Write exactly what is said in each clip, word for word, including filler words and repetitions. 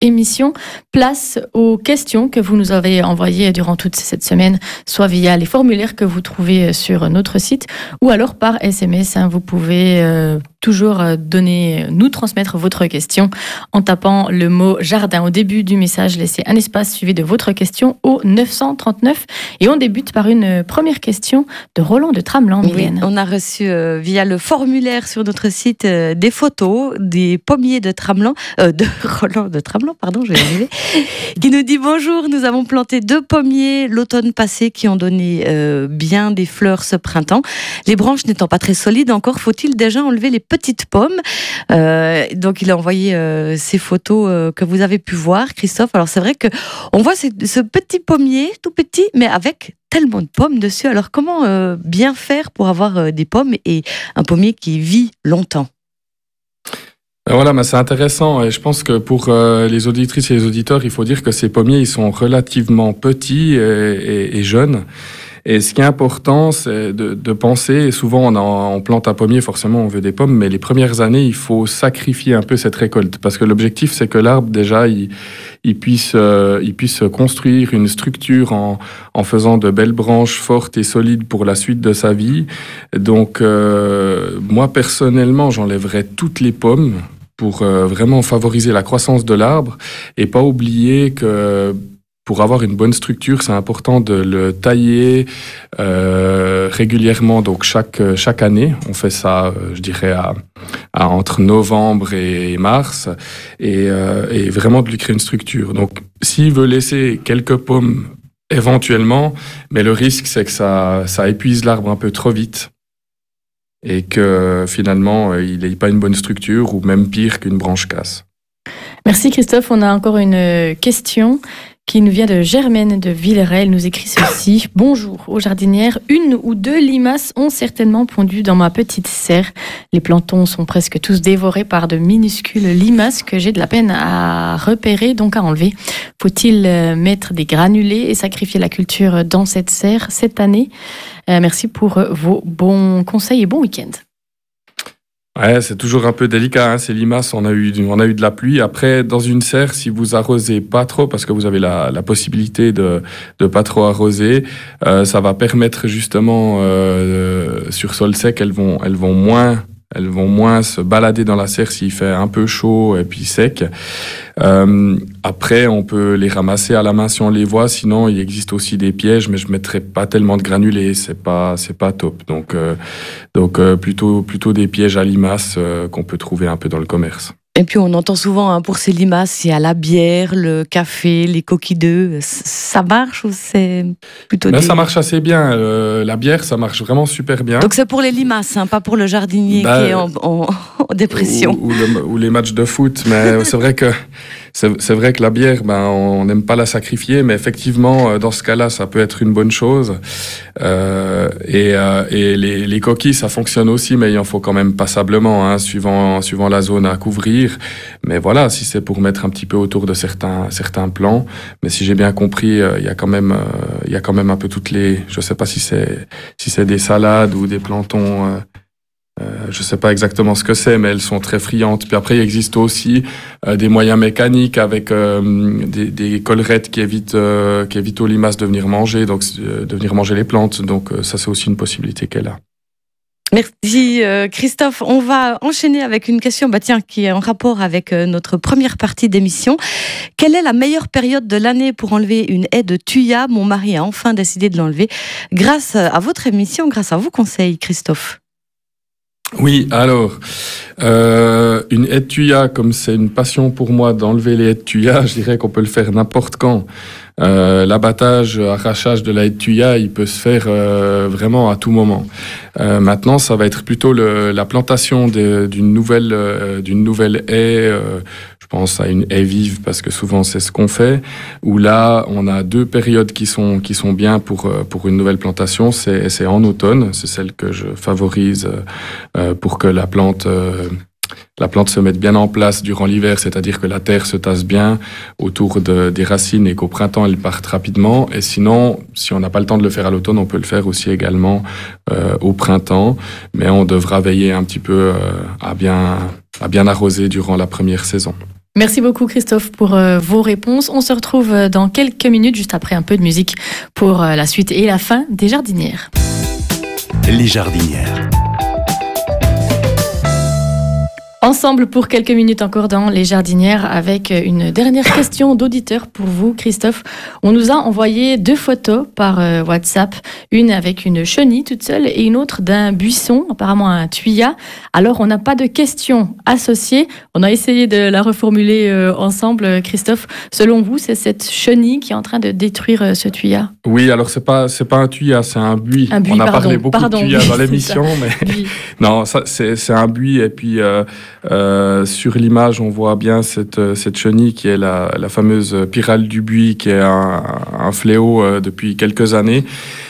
émission. Place aux questions que vous nous avez envoyées durant toute cette semaine, soit via les formulaires que vous trouvez sur notre site ou alors par S M S. Hein, vous pouvez euh, toujours donner, nous transmettre votre question en tapant le mot jardin au début du message. Laissez un espace suivi de votre question au neuf cent trente-neuf. Et on débute par une première question de Roland de Tramelan. Mylène. Oui, on a reçu euh, via le formulaire sur notre site euh, des photos des pommiers de Tramelan, euh, de Roland de Tramelan, pardon, je vais y arriver, qui nous dit bonjour, nous avons planté deux pommiers l'automne passé qui ont donné euh, bien des fleurs ce printemps. Les branches n'étant pas très solides encore, faut-il déjà enlever les petites pommes? euh, Donc il a envoyé euh, ces photos euh, que vous avez pu voir, Christophe. Alors c'est vrai que on voit ce, ce petit pommier tout petit, mais avec tellement de pommes dessus. Alors comment euh, bien faire pour avoir euh, des pommes et un pommier qui vit longtemps? Voilà, mais c'est intéressant et je pense que pour euh, les auditrices et les auditeurs, il faut dire que ces pommiers, ils sont relativement petits et, et, et jeunes. Et ce qui est important, c'est de, de penser, et souvent on, en, on plante un pommier, forcément on veut des pommes, mais les premières années, il faut sacrifier un peu cette récolte, parce que l'objectif, c'est que l'arbre, déjà, il, il, puisse, euh, il puisse construire une structure en, en faisant de belles branches fortes et solides pour la suite de sa vie. Donc, euh, moi, personnellement, j'enlèverais toutes les pommes pour euh, vraiment favoriser la croissance de l'arbre, et pas oublier que pour avoir une bonne structure, c'est important de le tailler euh, régulièrement, donc chaque, chaque année. On fait ça, euh, je dirais, à, à entre novembre et mars, et, euh, et vraiment de lui créer une structure. Donc, s'il veut laisser quelques pommes, éventuellement, mais le risque, c'est que ça, ça épuise l'arbre un peu trop vite, et que finalement, il n'ait pas une bonne structure, ou même pire, qu'une branche casse. Merci Christophe. On a encore une question qui nous vient de Germaine de Villeray. Elle nous écrit ceci. Bonjour aux jardinières. Une ou deux limaces ont certainement pondu dans ma petite serre. Les plantons sont presque tous dévorés par de minuscules limaces que j'ai de la peine à repérer, donc à enlever. Faut-il mettre des granulés et sacrifier la culture dans cette serre cette année? euh, Merci pour vos bons conseils et bon week-end. Ouais, c'est toujours un peu délicat, hein, ces limaces, on a eu, on a eu de la pluie. Après, dans une serre, si vous arrosez pas trop, parce que vous avez la, la possibilité de, de pas trop arroser, euh, ça va permettre justement, euh, sur sol sec, elles vont, elles vont moins, elles vont moins se balader dans la serre s'il fait un peu chaud et puis sec. Euh, après, on peut les ramasser à la main si on les voit. Sinon, il existe aussi des pièges, mais je mettrai pas tellement de granulés. C'est pas, c'est pas top. Donc, euh, donc euh, plutôt, plutôt des pièges à limaces euh, qu'on peut trouver un peu dans le commerce. Et puis on entend souvent hein, pour ces limaces, il y a la bière, le café, les coquilles d'œufs. Ça marche ou c'est plutôt ben, des... Ça marche assez bien. Euh, la bière, ça marche vraiment super bien. Donc c'est pour les limaces, hein, pas pour le jardinier ben, qui est en, en, en dépression. Ou, ou, le, ou les matchs de foot. Mais c'est vrai que c'est, c'est vrai que la bière, ben, on n'aime pas la sacrifier, mais effectivement, dans ce cas-là, ça peut être une bonne chose. Euh, et euh, et les, les coquilles, ça fonctionne aussi, mais il en faut quand même passablement, hein, suivant, suivant la zone à couvrir. Mais voilà, si c'est pour mettre un petit peu autour de certains, certains plants. Mais si j'ai bien compris, il euh, y a quand même, euh, il y a quand même un peu toutes les, je sais pas si c'est, si c'est des salades ou des plantons, euh, Euh, je ne sais pas exactement ce que c'est, mais elles sont très friandes. Puis après, il existe aussi euh, des moyens mécaniques avec euh, des, des collerettes qui évitent, euh, qui évitent aux limaces de venir manger, donc euh, de venir manger les plantes. Donc euh, ça, c'est aussi une possibilité qu'elle a. Merci euh, Christophe. On va enchaîner avec une question bah, tiens, qui est en rapport avec euh, notre première partie d'émission. Quelle est la meilleure période de l'année pour enlever une haie de thuya? Mon mari a enfin décidé de l'enlever grâce à votre émission, grâce à vos conseils, Christophe. Oui, alors, euh, une haie de thuya, comme c'est une passion pour moi d'enlever les haies de thuya, je dirais qu'on peut le faire n'importe quand. Euh, l'abattage, arrachage de la haie de thuya, il peut se faire euh, vraiment à tout moment. Euh, maintenant, ça va être plutôt le, la plantation de, d'une nouvelle, euh, d'une nouvelle haie. Euh, je pense à une haie vive parce que souvent c'est ce qu'on fait. Où là, on a deux périodes qui sont qui sont bien pour pour une nouvelle plantation. C'est c'est en automne, c'est celle que je favorise euh, pour que la plante euh, la plante se mette bien en place durant l'hiver, c'est-à-dire que la terre se tasse bien autour de, des racines et qu'au printemps, elles partent rapidement. Et sinon, si on n'a pas le temps de le faire à l'automne, on peut le faire aussi également euh, au printemps. Mais on devra veiller un petit peu euh, à bien, à bien arroser durant la première saison. Merci beaucoup Christophe pour euh, vos réponses. On se retrouve dans quelques minutes, juste après un peu de musique, pour euh, la suite et la fin des Jardinières. Les Jardinières. Ensemble pour quelques minutes encore dans Les Jardinières avec une dernière question d'auditeur pour vous, Christophe. On nous a envoyé deux photos par euh, WhatsApp, une avec une chenille toute seule et une autre d'un buisson, apparemment un thuya. Alors on n'a pas de questions associées. On a essayé de la reformuler euh, ensemble, Christophe. Selon vous, c'est cette chenille qui est en train de détruire euh, ce thuya? Oui, alors c'est pas c'est pas un thuya, c'est un buis. Un buis, on a pardon, parlé beaucoup pardon, de thuya oui, dans c'est l'émission, ça. mais Oui. non, ça c'est c'est un buis et puis. Euh, Euh, sur l'image, on voit bien cette, cette chenille qui est la, la fameuse pyrale du buis, qui est un, un fléau euh, depuis quelques années.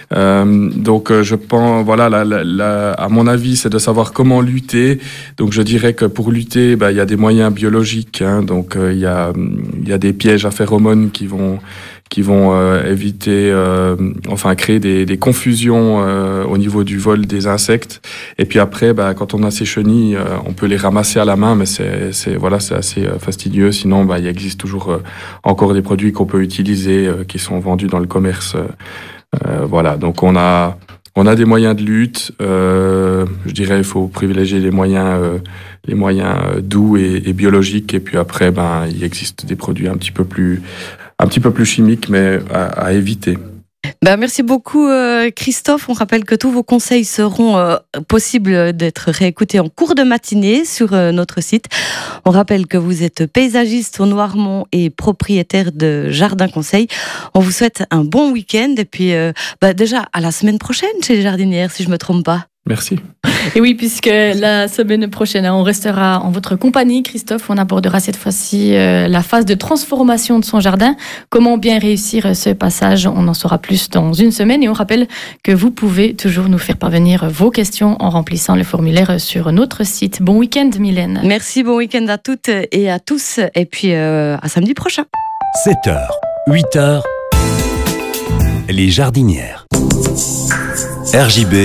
Euh, donc euh, je pense, voilà, la, la, la, à mon avis, c'est de savoir comment lutter. Donc je dirais que pour lutter, bah, il y a des moyens biologiques. Hein, donc euh, il y a, il y a des pièges à phéromones qui vont qui vont euh, éviter, euh, enfin créer des, des confusions euh, au niveau du vol des insectes. Et puis après, bah, quand on a ces chenilles, euh, on peut les ramasser à la main, mais c'est, c'est voilà, c'est assez euh, fastidieux. Sinon, bah, il existe toujours euh, encore des produits qu'on peut utiliser, euh, qui sont vendus dans le commerce. Euh, voilà, donc on a on a des moyens de lutte. Euh, je dirais, il faut privilégier les moyens euh, les moyens euh, doux et, et biologiques. Et puis après, ben, il existe des produits un petit peu plus un petit peu plus chimiques, mais à, à éviter. Ben, merci beaucoup euh, Christophe. On rappelle que tous vos conseils seront euh, possibles d'être réécoutés en cours de matinée sur euh, notre site. On rappelle que vous êtes paysagiste au Noirmont et propriétaire de Jardin Conseil. On vous souhaite un bon week-end et puis euh, ben, déjà à la semaine prochaine chez les Jardinières, si je me trompe pas. Merci. Et oui, puisque la semaine prochaine, on restera en votre compagnie, Christophe. On abordera cette fois-ci euh, la phase de transformation de son jardin. Comment bien réussir ce passage? On en saura plus dans une semaine. Et on rappelle que vous pouvez toujours nous faire parvenir vos questions en remplissant le formulaire sur notre site. Bon week-end, Mylène. Merci, bon week-end à toutes et à tous. Et puis euh, à samedi prochain. sept heures, huit heures, Les Jardinières. R J B,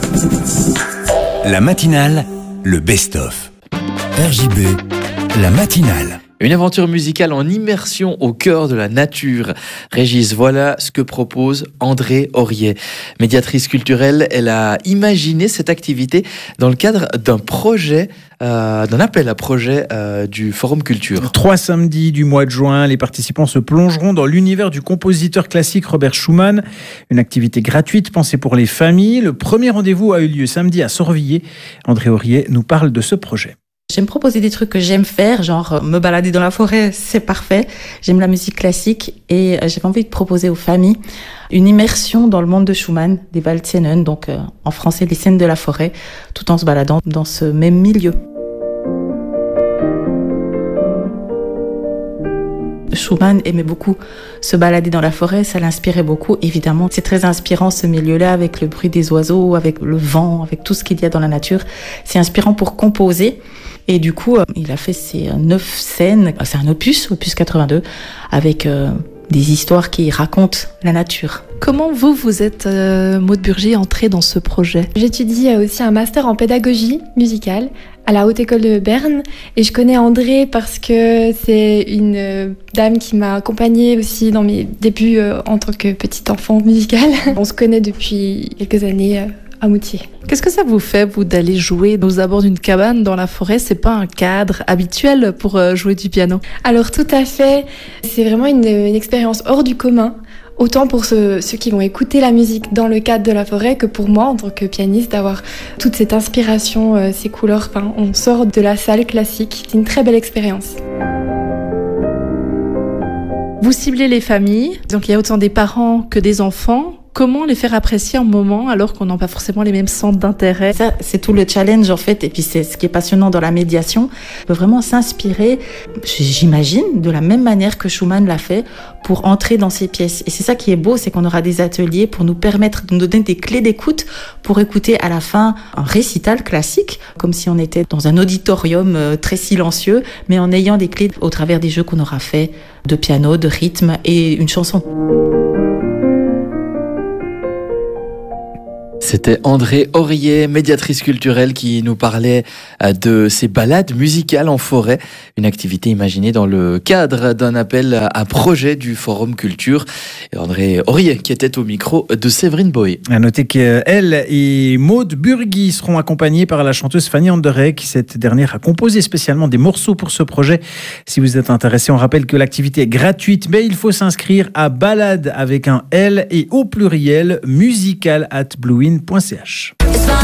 la matinale, le best-of. R J B, la matinale. Une aventure musicale en immersion au cœur de la nature. Régis, voilà ce que propose André Aurier. Médiatrice culturelle, elle a imaginé cette activité dans le cadre d'un projet, euh, d'un appel à projet euh, du Forum Culture. Trois samedis du mois de juin, les participants se plongeront dans l'univers du compositeur classique Robert Schumann. Une activité gratuite pensée pour les familles. Le premier rendez-vous a eu lieu samedi à Sorvilliers. André Aurier nous parle de ce projet. J'aime proposer des trucs que j'aime faire, genre me balader dans la forêt, c'est parfait. J'aime la musique classique et j'avais envie de proposer aux familles une immersion dans le monde de Schumann, des Waldscenen, donc euh, en français les scènes de la forêt, tout en se baladant dans ce même milieu. Schumann aimait beaucoup se balader dans la forêt, ça l'inspirait beaucoup, évidemment. C'est très inspirant ce milieu-là, avec le bruit des oiseaux, avec le vent, avec tout ce qu'il y a dans la nature. C'est inspirant pour composer. Et du coup, euh, il a fait ces neuf scènes, c'est un opus, opus quatre-vingt-deux, avec euh, des histoires qui racontent la nature. Comment vous, vous êtes, euh, Maud Burgy, entrée dans ce projet? J'étudie aussi un master en pédagogie musicale à la Haute École de Berne et je connais André parce que c'est une euh, dame qui m'a accompagnée aussi dans mes débuts euh, en tant que petite enfant musicale. On se connaît depuis quelques années euh, à Moutier. Qu'est-ce que ça vous fait, vous, d'aller jouer aux abords d'une cabane dans la forêt? C'est pas un cadre habituel pour euh, jouer du piano? Alors tout à fait, c'est vraiment une, une expérience hors du commun. Autant pour ceux, ceux qui vont écouter la musique dans le cadre de la forêt que pour moi, en tant que pianiste, d'avoir toute cette inspiration, euh, ces couleurs. Enfin, on sort de la salle classique. C'est une très belle expérience. Vous ciblez les familles, donc il y a autant des parents que des enfants. Comment les faire apprécier un moment alors qu'on n'a pas forcément les mêmes centres d'intérêt? Ça, c'est tout le challenge en fait, et puis c'est ce qui est passionnant dans la médiation. On peut vraiment s'inspirer, j'imagine, de la même manière que Schumann l'a fait, pour entrer dans ces pièces. Et c'est ça qui est beau, c'est qu'on aura des ateliers pour nous permettre de nous donner des clés d'écoute pour écouter à la fin un récital classique, comme si on était dans un auditorium très silencieux, mais en ayant des clés au travers des jeux qu'on aura fait de piano, de rythme et une chanson. C'était André Aurier, médiatrice culturelle, qui nous parlait de ces balades musicales en forêt, une activité imaginée dans le cadre d'un appel à projet du Forum Culture. Et André Aurier qui était au micro de Séverine Boé. À noter qu'elle et Maud Burgui seront accompagnées par la chanteuse Fanny Anderegg. Cette dernière a composé spécialement des morceaux pour ce projet. Si vous êtes intéressé, on rappelle que l'activité est gratuite, mais il faut s'inscrire à balade avec un L et au pluriel musical at bluewin point c h.